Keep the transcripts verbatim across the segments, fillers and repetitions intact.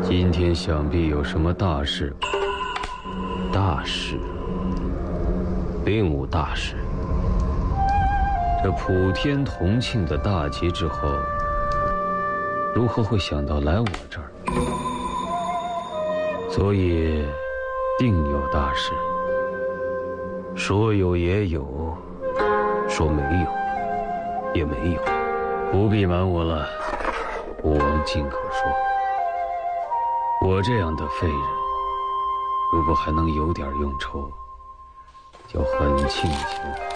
今天想必有什么大事。 大事？并无大事。 这普天同庆的大节之后，如何会想到来我这儿？所以，定有大事。 说有也有，说没有也没有。 不必瞒我了，吾王尽可说。我这样的废人，如果还能有点用处，就很庆幸。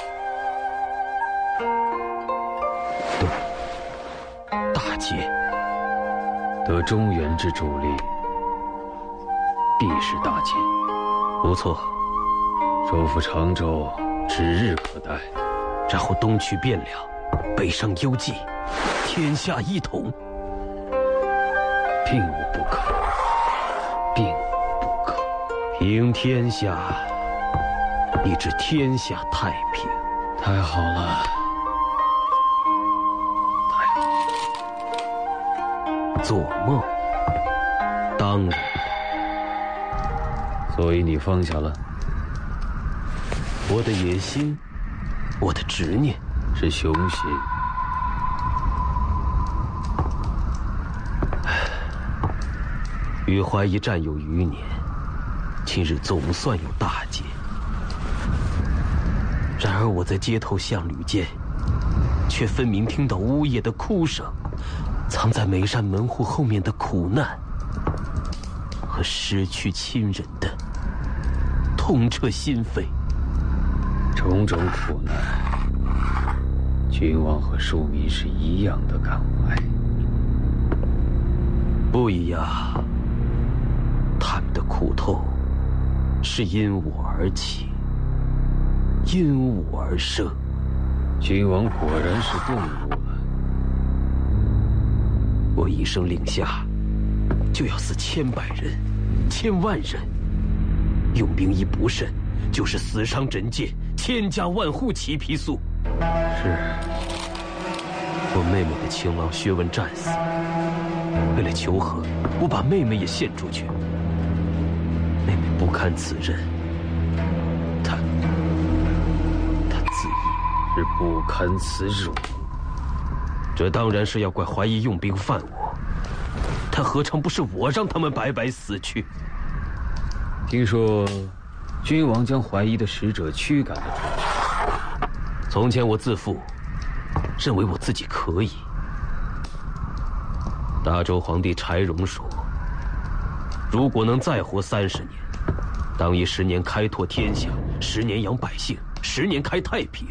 对，大捷， 得中原之主力，必是大捷。 不错， 收复常州指日可待。 然后东去汴梁，北上幽蓟，天下一统， 并无不可，并无不可。 平天下，以致天下太平。 太好了，太好了。做梦？当然。 所以你放下了？ 我的野心，我的执念是雄心。 与怀疑战有余年，今日总算有大捷。然而我在街头巷旅间，却分明听到呜咽的哭声，藏在每扇门户后面的苦难，和失去亲人的痛彻心扉。 种种苦难，君王和庶民是一样的感怀。 不一样，他们的苦痛是因我而起，因我而生。 君王果然是顿悟了。 我一声令下，就要死千百人、千万人，用兵一不慎，就是死伤枕藉，千家万户齐皮粟。 是。 我妹妹的情郎薛文战死，为了求和，我把妹妹也献出去。妹妹不堪此任，她，她自缢。 是不堪此辱。 这当然是要怪怀疑用兵犯我，但何尝不是我让他们白白死去？ 听说，君王将怀疑的使者驱赶了出去。 从前我自负，认为我自己可以。大周皇帝柴荣说，如果能再活三十年，当以十年开拓天下，十年养百姓，十年开太平。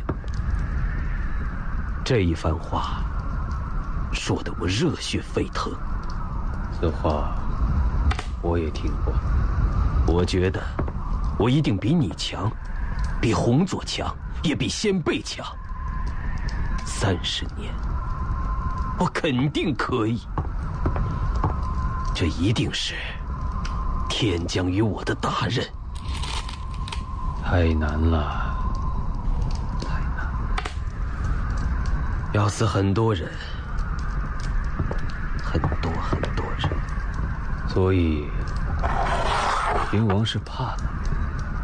这一番话，说得我热血沸腾。 此话，我也听过。 我觉得，我一定比你强，比洪左强，也比先辈强。三十年，我肯定可以。这一定是天将予我的大任。 太难了，太难了。 要死很多人，很多很多人。 所以，君王是怕了。